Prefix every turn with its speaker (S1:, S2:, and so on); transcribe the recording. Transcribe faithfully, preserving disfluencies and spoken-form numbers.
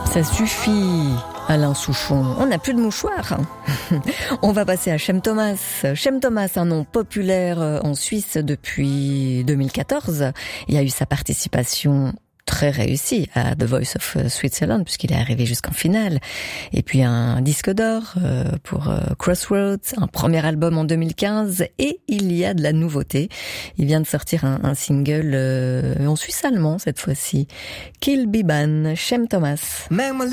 S1: Ça suffit, Alain Souchon. On n'a plus de mouchoirs. On va passer à Chem Thomas. Chem Thomas, un nom populaire en Suisse depuis deux mille quatorze. Il y a eu sa participation très réussi à The Voice of Switzerland puisqu'il est arrivé jusqu'en finale. Et puis un disque d'or pour Crossroads, un premier album en deux mille quinze et il y a de la nouveauté. Il vient de sortir un, un single en suisse allemand cette fois-ci. Kill Biban, Chem Thomas.